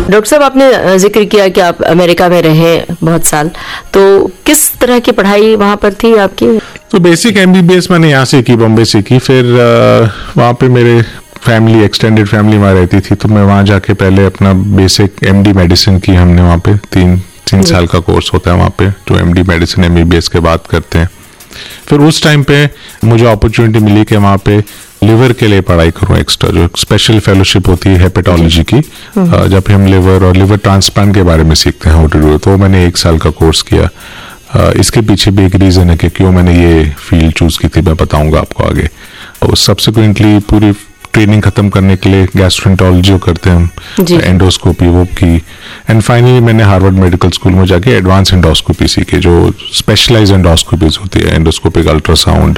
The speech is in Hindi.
डॉक्टर साहब, आपने जिक्र किया कि आप अमेरिका में रहे बहुत साल, तो किस तरह की पढ़ाई वहाँ पर थी आपकी? तो बेसिक MBBS मैंने यहाँ से की, बॉम्बे से की। फिर वहाँ पे मेरे फैमिली, एक्सटेंडेड फैमिली वहाँ रहती थी, तो मैं वहाँ जाके पहले अपना बेसिक MD मेडिसिन की हमने वहाँ पे। तीन साल का कोर्स होता है वहाँ पे, जो MD मेडिसिन MBBS के बाद करते हैं। फिर उस टाइम पे मुझे अपॉर्चुनिटी मिली कि वहाँ पे लिवर के लिए पढ़ाई करूँ एक्स्ट्रा, जो स्पेशल फेलोशिप होती है हेपेटोलॉजी की, जब हम लिवर और लिवर ट्रांसप्लांट के बारे में सीखते हैं हाउ टू डू। तो मैंने 1 साल का कोर्स किया। इसके पीछे भी एक रीज़न है कि क्यों मैंने ये फील्ड चूज़ की थी, मैं बताऊंगा आपको आगे। और सब्सिक्वेंटली पूरी ट्रेनिंग खत्म करने के लिए गैस्ट्रोएंटरोलॉजी जो करते हैं हम, एंडोस्कोपी वो की। एंड फाइनली मैंने हार्वर्ड मेडिकल स्कूल में जाके एडवांस एंडोस्कोपी सीखी, जो स्पेशलाइज एंडोस्कोपीज होती है, एंडोस्कोपिक अल्ट्रासाउंड,